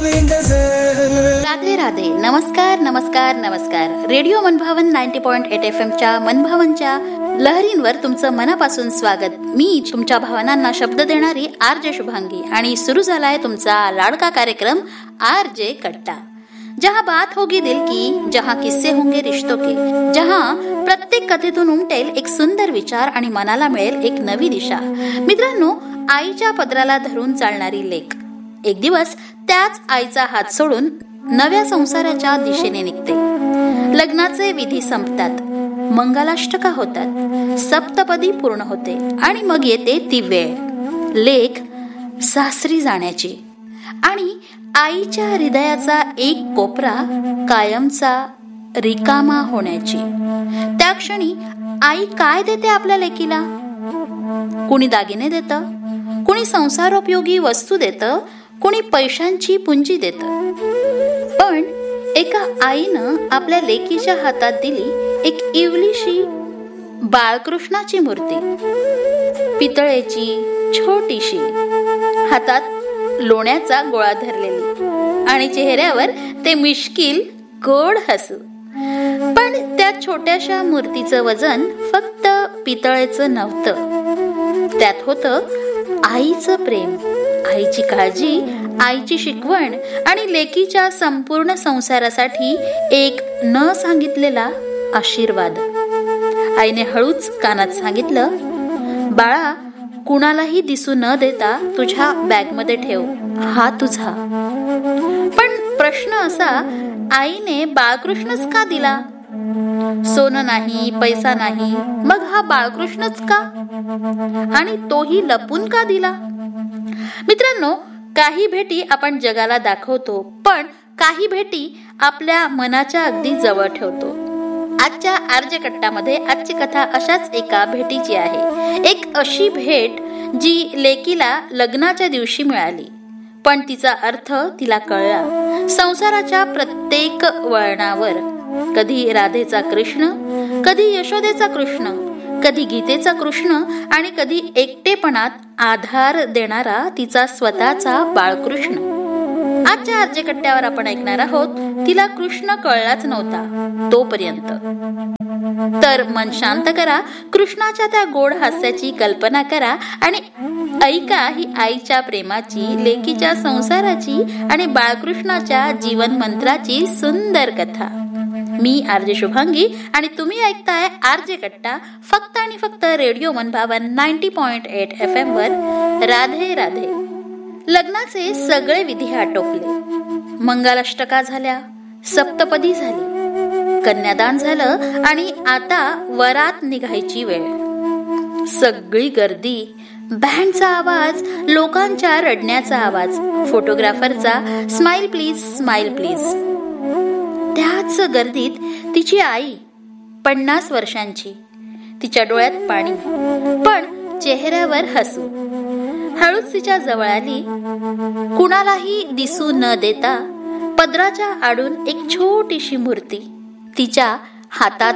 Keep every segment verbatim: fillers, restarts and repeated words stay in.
राधे राधे. नमस्कार नमस्कार नमस्कार. रेडिओ मनभावन ninety point eight F M च्या मनभावनच्या लहरींवर तुमचं मनापासून स्वागत. मी तुमच्या भावनांना शब्द देणारी आर जे शुभांगी आणि सुरू झालाय तुमचा लाडका कार्यक्रम आर जे कट्टा. जहां बात होगी दिल की, जहां किस्से होंगे रिश्तों के, जहां प्रत्येक कथेतून उमटेल एक सुंदर विचार आणि मनाला मिळेल एक नवी दिशा. मित्रांनो, आईच्या पदराला धरून चालणारी लेक एक दिवस त्याच आईचा हात सोडून नव्या संसाराच्या दिशेने निघते. लग्नाचे विधी संपतात, मंगलाष्टका होतात, सप्तपदी पूर्ण होते आणि मग येते ती वेळ, लेक सासरी जाण्याची. आणि आईच्या हृदयाचा एक कोपरा कायमचा रिकामा होण्याची. त्या क्षणी आई काय देते आपल्या लेकीला? कुणी दागिने देतं, कुणी संसारोपयोगी वस्तू देतं, कुणी पैशांची पुंजी देतं. पण एका आईनं आपल्या लेकीच्या हातात दिली एक इवलीशी बाळकृष्णाची मूर्ती, पितळेची छोटीशी, हातात लोण्याचा गोळा धरलेली आणि चेहऱ्यावर ते मिश्किल गोड हसू. पण त्या छोट्याशा मूर्तीचं वजन फक्त पितळेचं नव्हतं, त्यात होतं आईचं प्रेम, आईची काळजी, आईची शिकवण आणि लेकीच्या संपूर्ण संसारासाठी एक न सांगितलेला आशीर्वाद. आईने हळूच कानात सांगितलं, बाळा, कुणालाही दिसू न देता तुझ्या बॅगमध्ये ठेव, हा तुझा. पण प्रश्न असा, आईने बाळकृष्णच का दिला? सोनं नाही, पैसा नाही, मग हा बाळकृष्णच का? आणि तोही लपून का दिला? मित्रांनो, काही भेटी आपण जगाला दाखवतो, पण काही भेटी आपल्या मनाच्या अगदी जवळ ठेवतो. आजच्या आरजे कट्टामध्ये आजची कथा अशाच एका भेटीची आहे. एक अशी भेट जी लेकीला लग्नाच्या दिवशी मिळाली, पण तिचा अर्थ तिला कळला संसाराच्या प्रत्येक वळणावर. कधी राधेचा कृष्ण, कधी यशोदेचा कृष्ण, कधी गीतेचा कृष्ण आणि कधी एकटेपणात आधार देणारा तिचा स्वतःचा बाळकृष्ण. आजच्या आरजे कट्ट्यावर आपण ऐकणार आहोत, तिला कृष्ण कळलाच नव्हता तोपर्यंत. तर मन शांत करा, कृष्णाच्या त्या गोड हास्याची कल्पना करा आणि ऐका ही आईच्या प्रेमाची, लेकीच्या संसाराची आणि बाळकृष्णाच्या जीवन मंत्राची सुंदर कथा. मी आरजे शुभांगी आणि तुम्ही ऐकताय आरजे कट्टा, फक्त आणि फक्त रेडिओ मनभावन ninety point eight F M वर. राधे राधे. लग्नाचे सगळे विधी आटोपले, मंगलाष्टका झाल्या, सप्तपदी झाली, कन्यादान झालं आणि आता वरात निघायची वेळ. सगळी गर्दी, बँडचा आवाज, लोकांच्या रडण्याचा आवाज, फोटोग्राफरचा स्माइल प्लीज स्माइल प्लीज. त्याच गर्दीत तिची आई, पन्नास वर्षांची, तिच्या डोळ्यात पाणी पण चेहऱ्यावर हसू. हळूच तिच्या जवळ आली, कुणालाही दिसू न देता पदराच्या आडून एक छोटीशी मूर्ती तिच्या हातात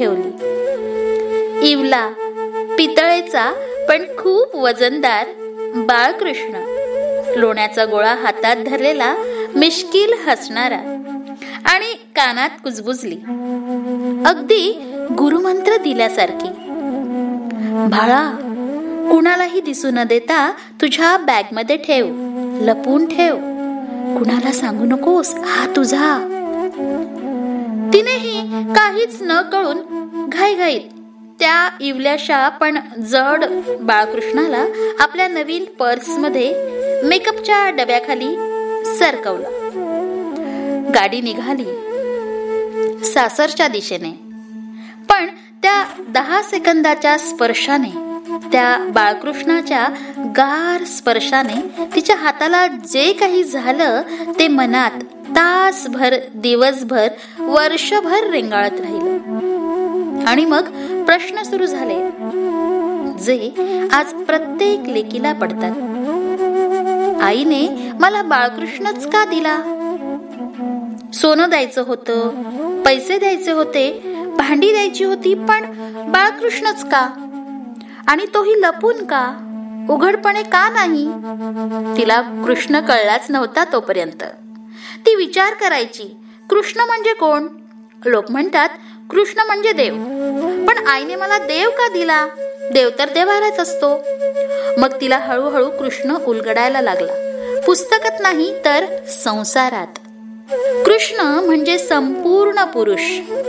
ठेवली. इवला, पितळेचा पण खूप वजनदार बाळकृष्ण, लोण्याचा गोळा हातात धरलेला, मिश्किल हसणारा आणि कानात कुजबुजली, अगदी गुरुमंत्र दिल्यासारखी. बाळा, कुणालाही दिसू न देता तुझ्या बॅग मध्ये ठेव, लपून ठेव, कुणाला सांगू नकोस, हा तुझा. तिनेही काहीच न कळून घाईघाईत त्या इवल्याशा पण जड बाळकृष्णाला आपल्या नवीन पर्समध्ये मेकअपच्या डब्याखाली सरकवला. गाडी निघाली सासरच्या दिशेने. पण त्या दहा सेकंदाच्या स्पर्शाने, त्या बाळकृष्णाच्या गार स्पर्शाने तिच्या हाताला जे काही झालं ते मनात तासभर, दिवसभर, वर्षभर रेंगाळत राहिलं. आणि मग प्रश्न सुरू झाले, जे आज प्रत्येक लेकीला पडतात. आईने मला बाळकृष्णच का दिला? सोनं द्यायचं होतं, पैसे द्यायचे होते, भांडी द्यायची होती, पण बाळकृष्णच का? आणि तोही लपून का? उघडपणे का नाही? तिला कृष्ण कळलाच नव्हता तोपर्यंत. ती विचार करायची, कृष्ण म्हणजे कोण? लोक म्हणतात कृष्ण म्हणजे देव. पण आईने मला देव का दिला? देव तर देवालाच असतो. मग तिला हळूहळू कृष्ण उलगडायला लागला. पुस्तकात नाही तर संसारात. कृष्ण म्हणजे संपूर्ण पुरुष.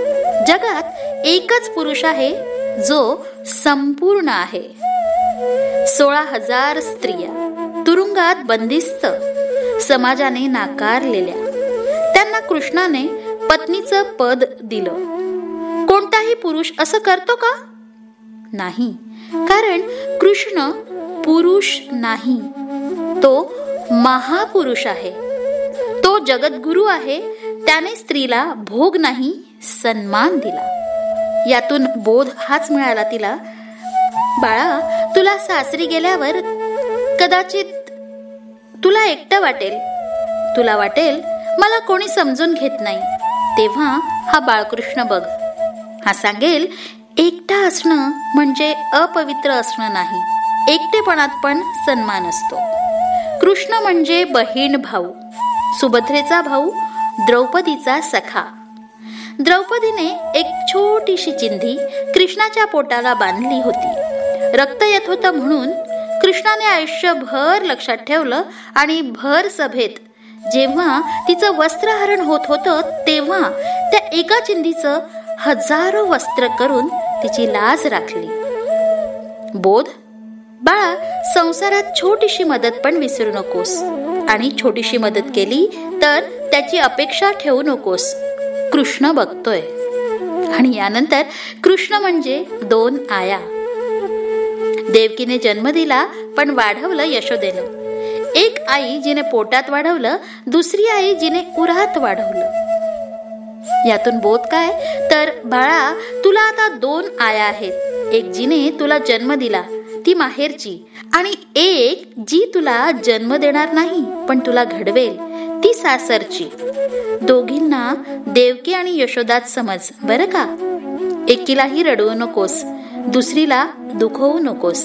जगात एकच पुरुष आहे जो संपूर्ण आहे. सोळा हजार स्त्रिया तुरुंगात बंदिस्त, समाजाने नाकारलेल्या, त्यांना कृष्णाने पत्नीचं पद दिलं. कोणताही पुरुष असं करतो का? नाही, कारण कृष्ण पुरुष नाही, तो महापुरुष आहे. तो जगद्गुरु आहे. त्याने स्त्रीला भोग नाही, सन्मान दिला. यातून बोध हाच मिळाला तिला, बाळा, तुला सासरी गेल्यावर कदाचित तुला एकटं वाटेल. तुला वाटेल मला कोणी समजून घेत नाही. तेव्हा हा बाळकृष्ण बघ. हा सांगेल एकटा असणं म्हणजे अपवित्र असणं नाही. एकटेपणात पण सन्मान असतो. कृष्ण म्हणजे बहीण भाऊ. सुभद्रेचा भाऊ, द्रौपदीचा सखा. द्रौपदीने एक छोटीशी चिंधी कृष्णाच्या पोटाला बांधली होती. रक्त येत होतं म्हणून कृष्णाने आयुष्यभर लक्षात ठेवलं आणि भर सभेत जेव्हा तिचं वस्त्रहरण होत होतं तेव्हा त्या एका चिंधीचं हजारो वस्त्र करून तिची लाज राखली. बोध, बाळा, संसारात छोटीशी मदत पण विसरू नकोस. आणि छोटीशी मदत केली तर त्याची अपेक्षा ठेवू नकोस. कृष्ण बघतोय. आणि यानंतर कृष्ण म्हणजे दोन आया. देवकीने जन्म दिला पण वाढवलं यशोदेनं. एक आई जिने पोटात वाढवलं, दुसरी आई जिने उरात वाढवलं. यातून बोध काय? तर बाळा, तुला आता दोन आया आहेत. एक जिने तुला जन्म दिला, ती माहेरची, आणि एक जी तुला जन्म देणार नाही पण तुला घडवेल, ती सासरची. दोघींना देवकी आणि यशोदात समज, बरं का? एकीलाही रडवू नकोस, दुसरीला दुखवू नकोस.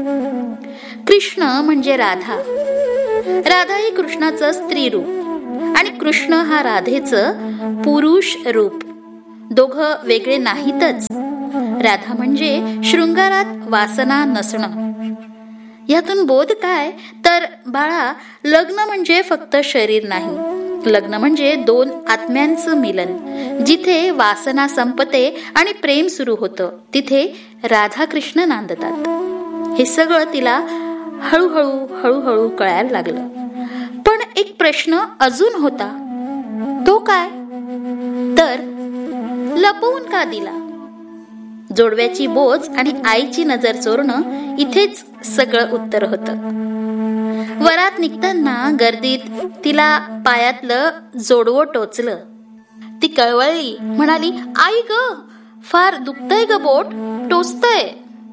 कृष्ण म्हणजे राधा. राधा ही कृष्णाचं स्त्री रूप आणि कृष्ण हा राधेचं पुरुष रूप. दोघं वेगळे नाहीतच. राधा म्हणजे शृंगारात वासना नसणं. यातून बोध काय? तर बाळा, लग्न म्हणजे फक्त शरीर नाही. लग्न म्हणजे दोन आत्म्यांचं मिलन. जिथे वासना संपते आणि प्रेम सुरू होतं, तिथे राधा कृष्ण नांदतात. हे सगळं तिला हळूहळू हळूहळू कळायला लागलं. पण एक प्रश्न अजून होता. तो काय? तर लपवून का दिला? जोडव्याची बोच आणि आईची नजर चोरणं, इथेच सगळं उत्तर होतं. वरात निघताना गर्दीत तिला पायातलं जोडवं टोचलं. ती कळवळली, म्हणाली, आई ग, फार दुखतंय ग बोट, टोचतंय.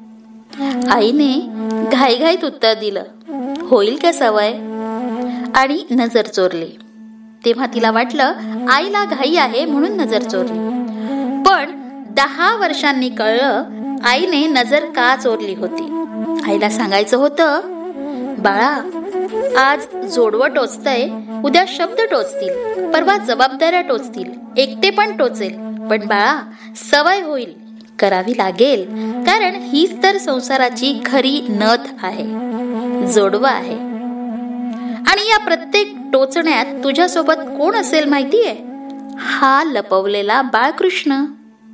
आईने घाईघाईत उत्तर दिलं, होईल का सवय, आणि नजर चोरली. तेव्हा तिला वाटलं आईला घाई आहे म्हणून नजर चोरली. पण दहा वर्षांनी कळलं आईने नजर का चोरली होती. आईला सांगायचं होतं, बाळा, आज जोडवं टोचतंय, उद्या शब्द टोचतील, परवा जबाबदाऱ्या टोचतील, एकटे पण टोचेल. पण बाळा, सवय होईल, करावी लागेल, कारण हीच तर संसाराची खरी नथ आहे, जोडवं आहे. आणि या प्रत्येक टोचण्यात तुझ्यासोबत कोण असेल माहितीये? हा लपवलेला बाळकृष्ण.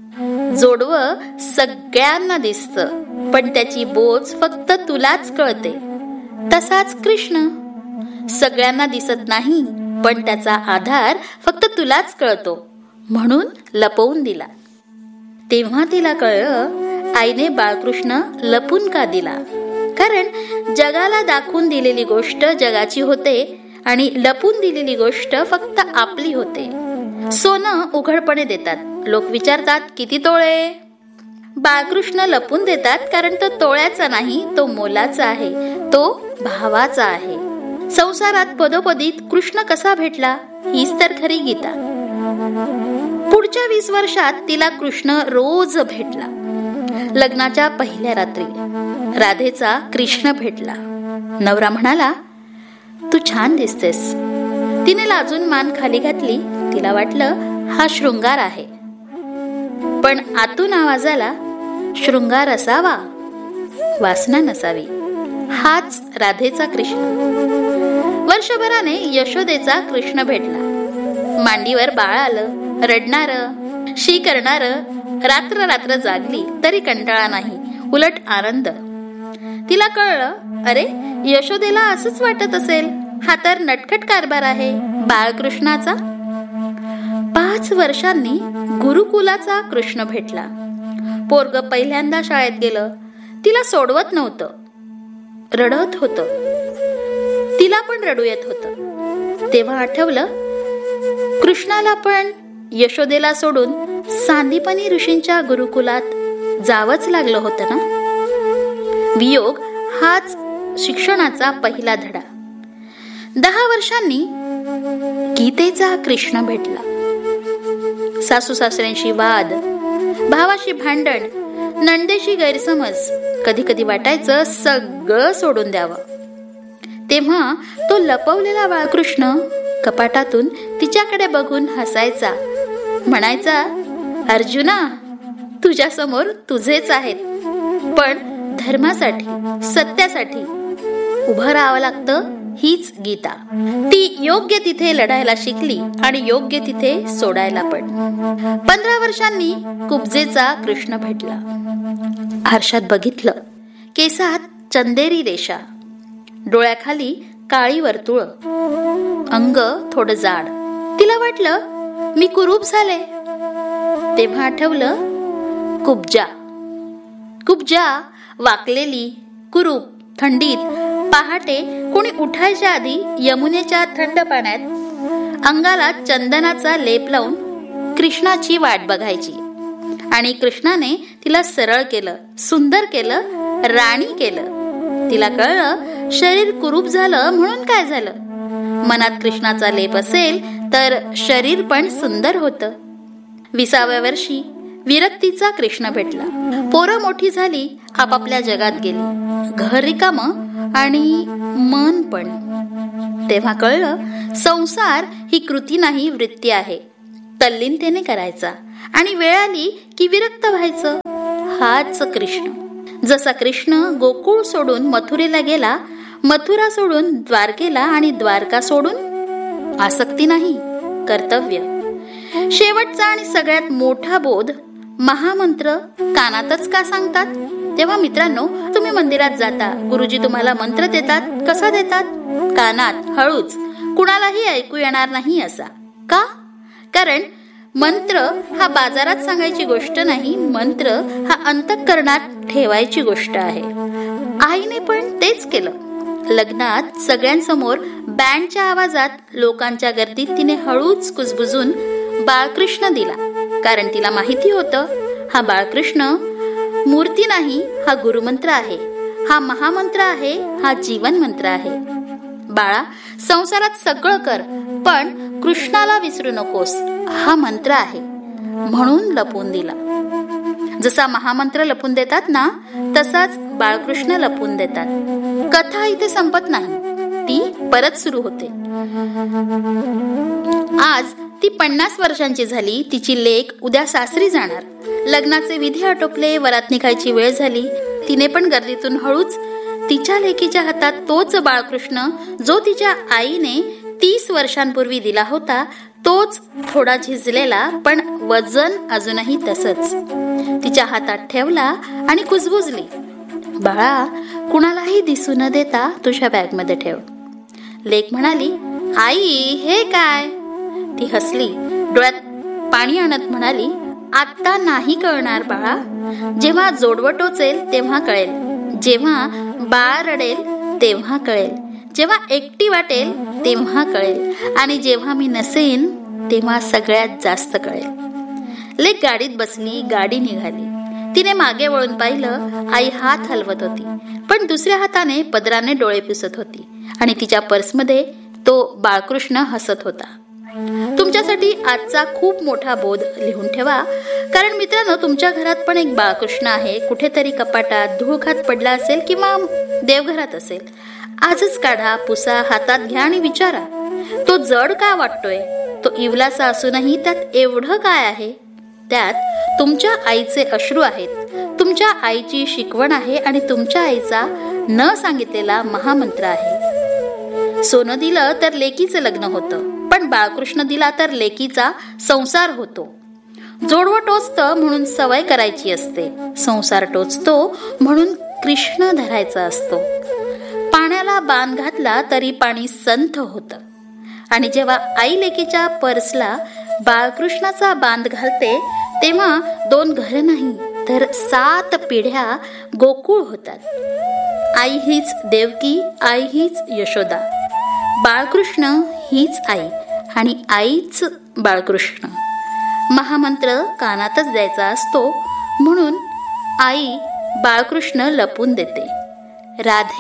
जोडवं सगळ्यांना दिसतं, पण त्याची बोच फक्त तुलाच कळते. तसाच कृष्ण सगळ्यांना दिसत नाही, पण त्याचा आधार फक्त तुलाच कळतो, म्हणून लपवून दिला. तेव्हा तिला कळलं आईने बाळकृष्ण लपून का दिला. कारण जगाला दाखवून दिलेली गोष्ट जगाची होते आणि लपून दिलेली गोष्ट फक्त आपली होते. सोनं उघडपणे देतात, लोक विचारतात किती तोळे. बाळकृष्ण लपून देतात कारण तो तोळ्याचा नाही, तो मोलाचा आहे, तो भावाचा आहे. संसारात पदोपदीत कृष्ण कसा भेटला, हीच तर खरी गीता. पुढच्या वीस वर्षात तिला कृष्ण रोज भेटला. लग्नाच्या पहिल्या रात्री राधेचा कृष्ण भेटला. नवरा म्हणाला, तू छान दिसतेस. तिने लाजून मान खाली घातली. तिला वाटलं हा शृंगार आहे, पण आतून आवाज आला, शृंगार असावा, वासना नसावी. हाच राधेचा कृष्ण. वर्षभराने यशोदेचा कृष्ण भेटला. मांडीवर बाळ आलं, रडणार, शी करणार. रात्र रात्र जागली तरी कंटाळा नाही, उलट आनंद. तिला कळलं, अरे यशोदेला असंच वाटत असेल, हा तर नटखट कारभार आहे बाळकृष्णाचा. पाच वर्षांनी गुरुकुलाचा कृष्ण भेटला. पोरग पहिल्यांदा शाळेत गेलं. तिला सोडवत नव्हतं, रडत होतं. तिला पण रडू येत होतं. तेव्हा आठवलं, कृष्णाला पण यशोदेला सोडून सांदीपनी ऋषींच्या गुरुकुलात जावंच लागलं होतं ना. वियोग हाच शिक्षणाचा पहिला धडा. दहा वर्षांनी गीतेचा कृष्ण भेटला. सासू सासऱ्यांशी वाद, भावाशी भांडण, नंदेशी गैरसमज. कधी कधी वाटायचं सगळं सोडून द्यावं. तेव्हा तो लपवलेला बाळकृष्ण कपाटातून तिच्याकडे बघून हसायचा, म्हणायचा, अर्जुना तुझ्या समोर तुझेच आहेत, पण धर्मासाठी सत्यासाठी उभं राहावं लागतं. हीच गीता. ती योग्य तिथे लढायला शिकली आणि योग्य तिथे सोडायला पण. पंधरा वर्षांनी कुब्जेचा कृष्ण भेटला. आरशात बघितलं, केसात चंदेरी रेषा, डोळ्याखाली काळी वर्तुळ, अंग थोडं जाड. तिला वाटलं मी कुरूप झाले. तेव्हा आठवलं, कुब्जा. कुब्जा वाकलेली, कुरूप, थंडीत पहाटे कोणी उठायच्या आधी यमुनेच्या थंड पाण्यात अंगाला चंदनाचा लेप लावून कृष्णाची वाट बघायची. आणि कृष्णाने तिला सरळ केलं, सुंदर केलं, राणी केलं. तिला कळलं, शरीर कुरूप झालं म्हणून काय झालं. मनात कृष्णाचा लेप असेल तर शरीर पण सुंदर होतं. विसाव्या वर्षी विरक्तीचा कृष्ण भेटला. पोरं मोठी झाली, आपापल्या जगात गेली, घर रिकामं आणि मन पण. तेव्हा कळलं, संसार ही कृती नाही, वृत्ती आहे. तल्लीनतेने करायचा आणि वेळ आली की विरक्त व्हायचं. हाच कृष्ण. जसा कृष्ण गोकुळ सोडून मथुरेला गेला, मथुरा सोडून द्वारकेला, आणि द्वारका सोडून आसक्ती नाही, कर्तव्य. शेवटचा आणि सगळ्यात मोठा बोध, महामंत्र कानातच का सांगतात. तेव्हा मित्रांनो, तुम्ही मंदिरात जाता, गुरुजी तुम्हाला मंत्र देतात. कसा देतात? कानात, हळूच, कुणालाही ऐकू येणार नाही असा. का? कारण मंत्र हा बाजारात सांगायची गोष्ट नाही. मंत्र हा अंतःकरणात ठेवायची गोष्ट आहे. आईने पण तेच केलं. लग्नात सगळ्यांसमोर बँडच्या आवाजात, लोकांच्या गर्दीत तिने हळूच कुजबुजून बाळकृष्ण दिला. कारण तिला माहिती होतं, हा बाळकृष्ण मूर्ती नाही, हा गुरुमंत्र आहे, हा महामंत्र आहे, हा जीवन मंत्र आहे. बाळा, संसारात सगळं कर, पण कृष्णाला विसरू नकोस, हा मंत्र आहे. म्हणून लपून दिला. जसा महामंत्र लपून देतात ना, तसाच बाळकृष्ण लपून देतात. कथा इथे संपत नाही, ती परत सुरू होते. आज ती पन्नास वर्षांची झाली. तिची लेक उद्या सासरी जाणार. लग्नाचे विधी आटोपले, वरात निघायची वेळ झाली. तिने पण गर्दीतून हळूच तिच्या लेकीच्या हातात तोच बाळकृष्ण, जो तिच्या आईने तीस वर्षांपूर्वी दिला होता, तोच थोडा झिजलेला, पण वजन अजूनही तसंच, तिच्या हातात ठेवला आणि कुजबुजली. बाळा, कुणालाही दिसू न देता तुझ्या बॅगमध्ये ठेव. लेक म्हणाली, आई हे काय? ती हसली, डोळ्यात पाणी आणत म्हणाली, आता नाही कळणार बाळा. जेव्हा जोडवं टोचेल तेव्हा कळेल, जेव्हा बाळ रडेल तेव्हा कळेल, जेव्हा एकटी वाटेल तेव्हा कळेल, आणि जेव्हा मी नसेन तेव्हा सगळ्यात जास्त कळेल. लेक गाडीत बसली. गाडी निघाली. तिने मागे वळून पाहिलं. आई हात हलवत होती, पण दुसऱ्या हाताने पदराने डोळे पुसत होती, आणि तिच्या पर्समध्ये तो बाळकृष्ण हसत होता. तुमच्यासाठी आजचा खूप मोठा बोध लिहून ठेवा. कारण मित्रांनो, तुमच्या घरात पण एक बाळकृष्ण आहे. कुठेतरी कपाटात धूळ खात पडला असेल किंवा देवघरात असेल. आजच काढा, पुसा, हातात घ्या आणि विचारा, तो जड का वाटतोय? तो इवलासा असूनही त्यात एवढं काय आहे? त्यात तुमच्या आईचे अश्रू आहेत, तुमच्या आईची शिकवण आहे आणि तुमच्या आईचा न सांगितलेला महामंत्र आहे. सोनं दिलं तर लेकीचं लग्न होतं, पण बाळकृष्ण दिला तर लेकीचा संसार होतो. जोडवं टोचतं म्हणून सवय करायची असते, संसार टोचतो म्हणून कृष्ण धरायचा असतो. पाण्याला बांध घातला तरी पाणी संथ होतं. आणि जेव्हा आई लेकीच्या पर्सला बाळकृष्णाचा बांध घालते तेव्हा दोन घर नाही तर सात पिढ्या गोकुळ होतात. आई हीच देवकी, आई हीच यशोदा, बाळकृष्ण हीच आई आणि आईच बाळकृष्ण. महामंत्र कानातच द्यायचा असतो म्हणून आई बाळकृष्ण लपून देते. राधे